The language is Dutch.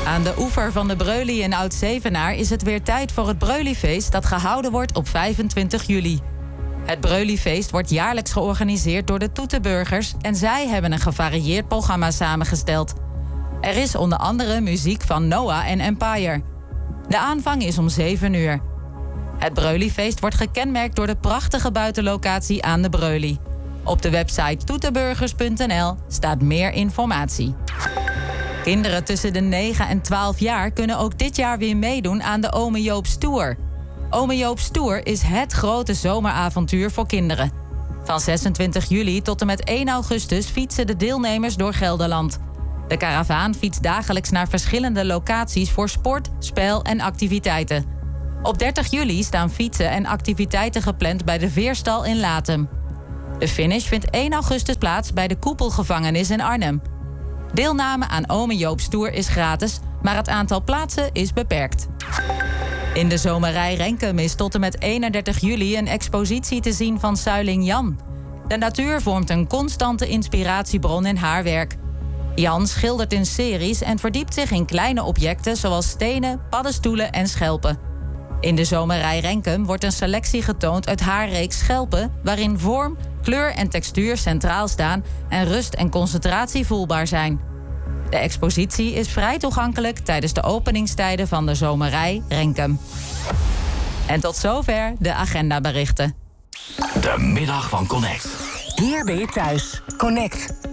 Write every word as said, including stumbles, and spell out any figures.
Aan de oever van de Breuly in Oud-Zevenaar is het weer tijd voor het Breulyfeest dat gehouden wordt op vijfentwintig juli. Het Breulyfeest wordt jaarlijks georganiseerd door de Toetenburgers en zij hebben een gevarieerd programma samengesteld. Er is onder andere muziek van Noah en Empire. De aanvang is om zeven uur. Het Breulyfeest wordt gekenmerkt door de prachtige buitenlocatie aan de Breuly. Op de website toetenburgers punt n l staat meer informatie. Kinderen tussen de negen en twaalf jaar kunnen ook dit jaar weer meedoen aan de Ome Joop's Tour. Ome Joop's Tour is het grote zomeravontuur voor kinderen. Van zesentwintig juli tot en met één augustus fietsen de deelnemers door Gelderland. De karavaan fietst dagelijks naar verschillende locaties voor sport, spel en activiteiten. Op dertig juli staan fietsen en activiteiten gepland bij de Veerstal in Latem. De finish vindt één augustus plaats bij de Koepelgevangenis in Arnhem. Deelname aan Ome Joop's Tour is gratis, maar het aantal plaatsen is beperkt. In de zomerij Renkum is tot en met eenendertig juli een expositie te zien van Suiling Jan. De natuur vormt een constante inspiratiebron in haar werk. Jan schildert in series en verdiept zich in kleine objecten zoals stenen, paddenstoelen en schelpen. In de zomerij Renkum wordt een selectie getoond uit haar reeks schelpen, waarin vorm, kleur en textuur centraal staan en rust en concentratie voelbaar zijn. De expositie is vrij toegankelijk tijdens de openingstijden van de zomerij Renkum. En tot zover de agendaberichten. De middag van Connect. Hier ben je thuis. Connect.